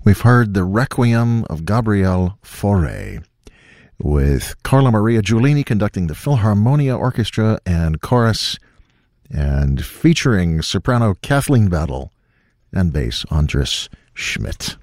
We've heard the Requiem of Gabriel Fauré, with Carla Maria Giulini conducting the Philharmonia Orchestra and Chorus, and featuring soprano Kathleen Battle and bass Andres Schmidt.